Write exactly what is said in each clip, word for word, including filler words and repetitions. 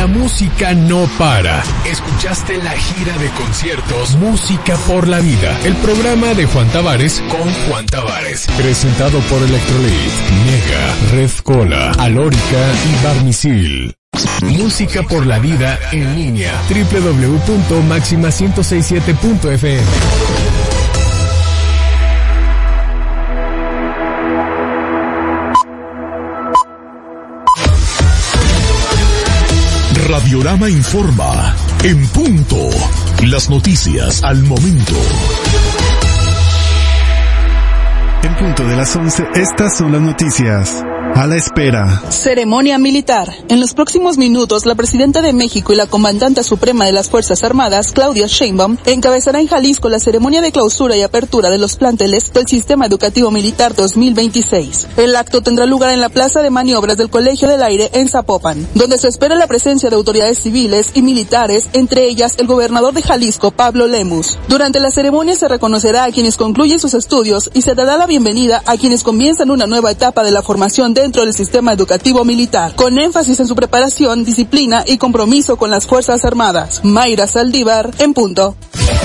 la música no para. Escuchaste la gira de conciertos Música por la Vida, el programa de Juan Tavares con Juan Tavares, presentado por Electrolit, Mega, Red Cola, Alórica y Barmisil. Música por la Vida en línea, doble u doble u doble u punto máxima ciento sesenta y siete punto efe eme. Radiorama informa, en punto, las noticias al momento. En punto de las once, estas son las noticias. A la espera. Ceremonia militar. En los próximos minutos, la presidenta de México y la comandante suprema de las Fuerzas Armadas, Claudia Sheinbaum, encabezará en Jalisco la ceremonia de clausura y apertura de los planteles del Sistema Educativo Militar dos mil veintiséis. El acto tendrá lugar en la Plaza de Maniobras del Colegio del Aire en Zapopan, donde se espera la presencia de autoridades civiles y militares, entre ellas el gobernador de Jalisco, Pablo Lemus. Durante la ceremonia se reconocerá a quienes concluyen sus estudios y se dará la bienvenida a quienes comienzan una nueva etapa de la formación de dentro del sistema educativo militar, con énfasis en su preparación, disciplina y compromiso con las Fuerzas Armadas. Mayra Saldívar, en punto.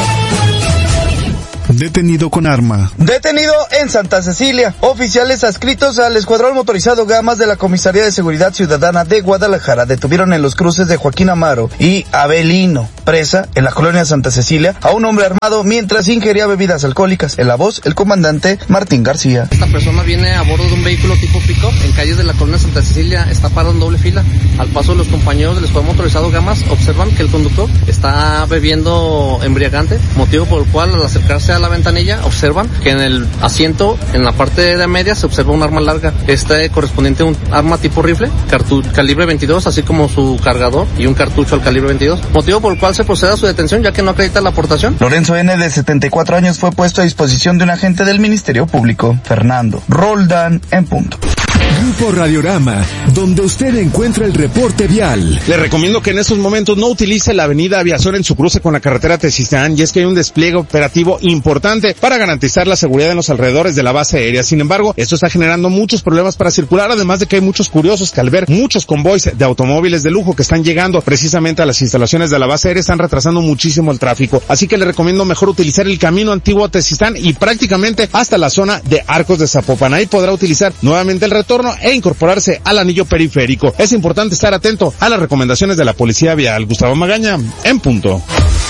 Detenido con arma. Detenido en Santa Cecilia. Oficiales adscritos al Escuadrón Motorizado Gamas de la Comisaría de Seguridad Ciudadana de Guadalajara detuvieron en los cruces de Joaquín Amaro y Avelino Presa, en la colonia Santa Cecilia, a un hombre armado mientras ingería bebidas alcohólicas. En la voz, el comandante Martín García. Esta persona viene a bordo de un vehículo tipo pick-up en calles de la colonia Santa Cecilia, está parado en doble fila. Al paso, los compañeros del Escuadrón Motorizado Gamas observan que el conductor está bebiendo embriagante, motivo por el cual al acercarse a la ventanilla observan que en el asiento, en la parte de media, se observa un arma larga. Este correspondiente a un arma tipo rifle, cartu- calibre veintidós, así como su cargador y un cartucho al calibre veintidós, motivo por el cual se procede a su detención ya que no acredita la aportación. Lorenzo N., de setenta y cuatro años, fue puesto a disposición de un agente del Ministerio Público. Fernando Roldán, en punto. Grupo Radiorama, donde usted encuentra el reporte vial. Le recomiendo que en estos momentos no utilice la avenida Aviación en su cruce con la carretera Tezistán, y es que hay un despliegue operativo importante para garantizar la seguridad en los alrededores de la base aérea. Sin embargo, esto está generando muchos problemas para circular, además de que hay muchos curiosos que al ver muchos convoys de automóviles de lujo que están llegando precisamente a las instalaciones de la base aérea están retrasando muchísimo el tráfico. Así que le recomiendo mejor utilizar el camino antiguo a Tezistán y prácticamente hasta la zona de Arcos de Zapopan. Ahí podrá utilizar nuevamente el retorno e incorporarse al anillo periférico. Es importante estar atento a las recomendaciones de la Policía Vial. Gustavo Magaña, en punto.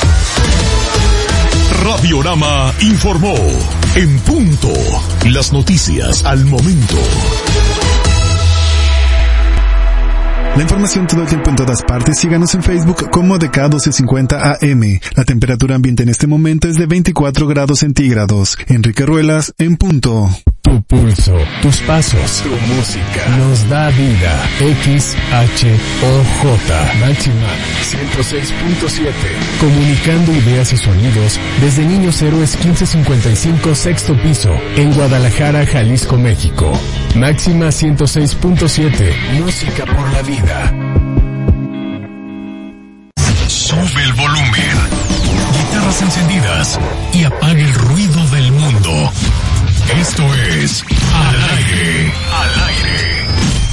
Radiorama informó, en punto, las noticias al momento. La información todo el tiempo en todas partes. Síganos en Facebook como D K doce cincuenta A M. La temperatura ambiente en este momento es de veinticuatro grados centígrados. Enrique Ruelas, en punto. Tu pulso, tus pasos, tu música nos da vida. X H O J Máxima ciento seis punto siete. Comunicando ideas y sonidos desde Niños Héroes quince cincuenta y cinco, sexto piso, en Guadalajara, Jalisco, México. Máxima ciento seis punto siete. Música por la vida. Sube el volumen. Guitarras encendidas y apaga el ruido del mundo. Esto es Al Aire, Al Aire.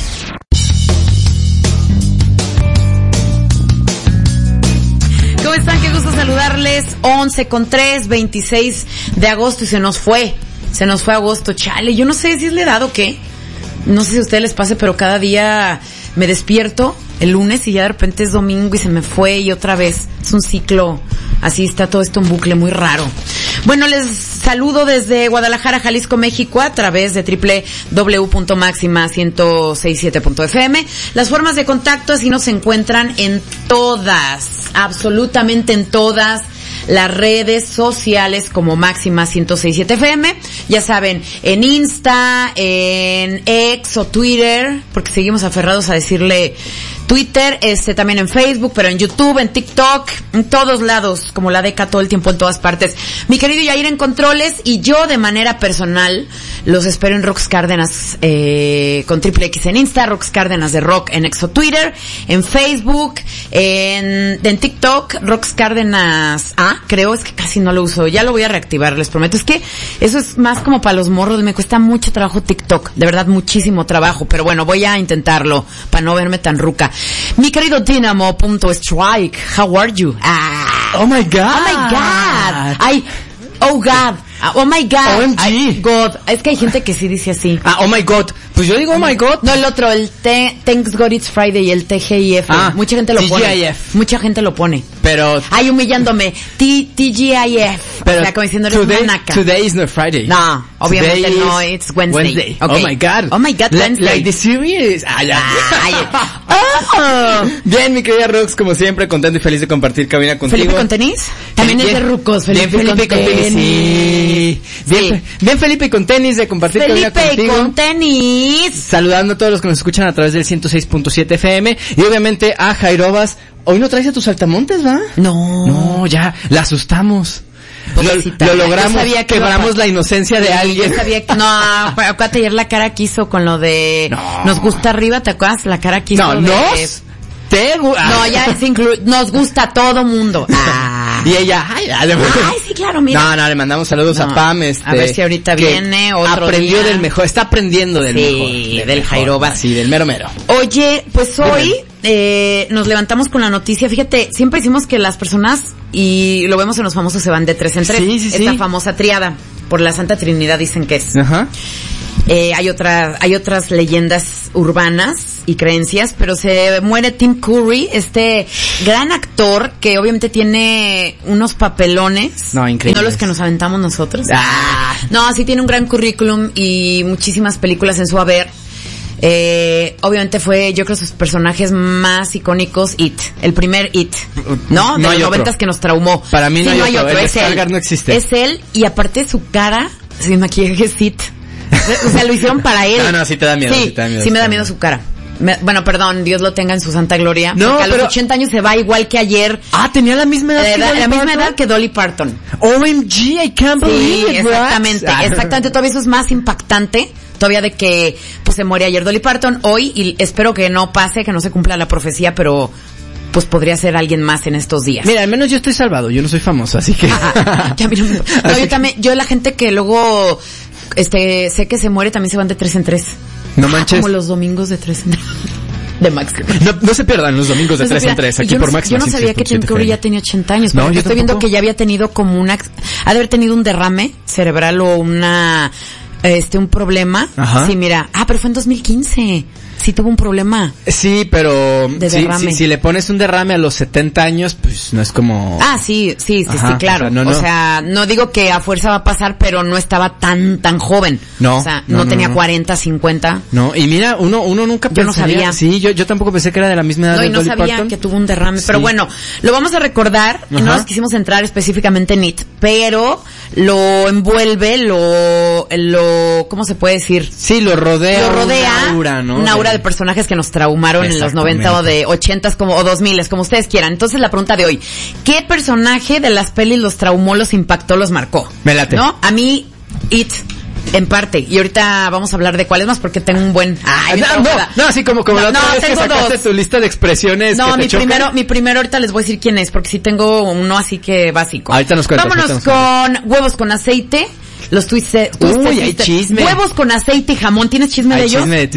¿Cómo están? Qué gusto saludarles. once con tres, veintiséis de agosto, y se nos fue. Se nos fue agosto, chale. Yo no sé si es la edad o qué. No sé si a ustedes les pase, pero cada día me despierto el lunes y ya de repente es domingo y se me fue y otra vez. Es un ciclo. Así está todo esto en bucle muy raro. Bueno, les saludo desde Guadalajara, Jalisco, México, a través de doble u doble u doble u punto máxima ciento sesenta y siete punto efe eme. Las formas de contacto así nos encuentran en todas, absolutamente en todas las redes sociales como Máxima ciento sesenta y siete F M. Ya saben, en Insta, en X o Twitter, porque seguimos aferrados a decirle Twitter, este también en Facebook, pero en YouTube, en TikTok, en todos lados, como la D K todo el tiempo en todas partes. Mi querido Yair en controles, y yo de manera personal los espero en Rox Cárdenas eh, con triple X en Insta, Rox Cárdenas de Rock en X o Twitter, en Facebook, en, en TikTok, Rox Cárdenas A, creo, es que casi no lo uso, ya lo voy a reactivar, les prometo. Es que eso es más como para los morros, me cuesta mucho trabajo TikTok, de verdad muchísimo trabajo, pero bueno, voy a intentarlo para no verme tan ruca. Mi querido Dynamo.strike, how are you? Ah. Oh my God. Oh my God. Ay, oh God. Oh my God. O M G. Ay, God. Es que hay gente que sí dice así. Ah, oh my God. Pues yo digo oh my God. No, el otro, el T, Thanks God It's Friday y el T G I F. Ah, mucha gente lo T G I pone. F. Mucha gente lo pone. Pero... Ay, humillándome. T, T G I F. Pero o sea, como diciendo eres today, una naca. Today is not Friday. No, obviamente Today no, is it's Wednesday. Wednesday. Okay. Oh my God. Oh my God, La, Wednesday. Like the series. Ah, ya. Ay, oh. Bien, mi querida Rox, como siempre, contento y feliz de compartir cabina contigo. ¿Felipe con tenis? También Bien, es de rucos, Felipe, bien, Felipe con, con tenis. tenis. Sí. Bien, Sí. bien Felipe con tenis de compartir cabina Felipe contigo. con tenis. Saludando a todos los que nos escuchan a través del ciento seis punto siete F M y obviamente a Jairobas. Hoy no traes a tus saltamontes, ¿va? No. No, ya, la asustamos. Pobrecita. Lo, lo logramos, Yo sabía que quebramos iba a- la inocencia de Sí, alguien. yo sabía que, no, acuérdate ayer la cara que hizo con lo de No. nos gusta arriba, ¿te acuerdas? La cara que hizo No, de... nos te gu- No, ya es inclu... nos gusta a todo mundo. Ah. Y ella, ay, ay, Ay, sí, claro, mira. No, no, le mandamos saludos No, a Pam, este. a ver si ahorita que viene otro aprendió día. del mejor, está aprendiendo del Sí, mejor. del mejor, Jairobas. Sí, del mero mero. Oye, pues hoy eh, nos levantamos con la noticia. Fíjate, siempre decimos que las personas, y lo vemos en los famosos, se van de tres en tres. Sí, sí, sí. Esta famosa triada, por la Santa Trinidad dicen que es. Ajá. Eh, hay otras, hay otras leyendas urbanas y creencias, pero se muere Tim Curry, este gran actor que obviamente tiene unos papelones. No, increíbles. Y no los que nos aventamos nosotros. Ah. No, sí tiene un gran currículum y muchísimas películas en su haber. Eh, obviamente fue, yo creo, sus personajes más icónicos, It, el primer It, ¿no? De No hay los otro. noventas que nos traumó. Para mí no Sí, hay otro, el es él. Skarsgård no existe. Es él, y aparte su cara, sin maquillaje es It. O sea, lo hicieron para él. No, no, sí te da miedo, Sí, sí te da miedo, sí me sí da te miedo da su cara. Me- bueno, perdón, Dios lo tenga en su santa gloria. No, porque a pero- los ochenta años se va igual que ayer. Ah, tenía la misma edad La, que edad- Dolly la misma Parton. edad que Dolly Parton. O M G, I can't Sí, believe it, exactamente, Rox. Ah. exactamente. Todavía eso es más impactante, todavía de que pues se muere ayer Dolly Parton hoy, y espero que no pase, que no se cumpla la profecía, pero pues podría ser alguien más en estos días. Mira, al menos yo estoy salvado, yo no soy famoso, así que... Ya, mira, no, Así yo que- también, yo la gente que luego, este, sé que se muere, también se van de tres en tres. No manches. Como los domingos de tres en tres. De Max. No, no se pierdan los domingos de No tres sabía- en tres, aquí yo no, por Max. Yo no sabía que Tim Curry ya tenía ochenta años. No, porque yo estoy viendo tampoco. que ya había tenido como una, ha de haber tenido un derrame cerebral o una, este, un problema. Ajá. Sí, mira. Ah, pero fue en dos mil quince. Sí tuvo un problema. Sí, pero De sí, derrame. sí, si le pones un derrame a los setenta años, pues no es como... Ah, sí, sí, sí, Ajá, sí, claro. o sea, no, no. O sea, no digo que a fuerza va a pasar, pero no estaba tan, tan joven. No, O sea, no, no, no, tenía no. cuarenta, cincuenta. No, y mira, uno uno nunca Yo no pensaría... sabía. Sí, yo yo tampoco pensé que era de la misma edad No, de y no Dolly sabía Parton. que tuvo un derrame. Sí. Pero bueno, lo vamos a recordar. Y no Ajá. nos quisimos entrar específicamente en It, pero lo envuelve, lo, lo, ¿cómo se puede decir? Sí, lo rodea. Lo rodea Una aura, ¿no? una aura de personajes que nos traumaron en los noventa o de ochentas como, o dos miles, como ustedes quieran. Entonces la pregunta de hoy, ¿qué personaje de las pelis los traumó, los impactó, los marcó? Me late. ¿No? A mí, It, en parte. Y ahorita vamos a hablar de cuáles más, porque tengo un buen... Ay, no, no, no, así como, como No, la otra no, vez que tengo sacaste dos. tu lista de expresiones No, que te mi chocan. primero, mi primero ahorita les voy a decir quién es, porque sí tengo uno así que básico. Ahorita nos cuentas, Vámonos ahorita nos con huevos con aceite, los twisted, Uy, hay chisme. Huevos con aceite y jamón, ¿tienes chisme Hay de ellos? chisme de